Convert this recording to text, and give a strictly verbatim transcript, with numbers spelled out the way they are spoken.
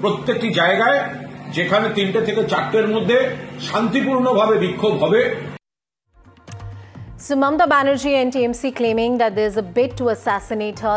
প্রত্যেকটি জায়গায় যেখানে তিনটে থেকে চারটের মধ্যে শান্তিপূর্ণভাবে বিক্ষোভ হবে। So Mamata Banerjee and T M C claiming that there's a bid to assassinate her.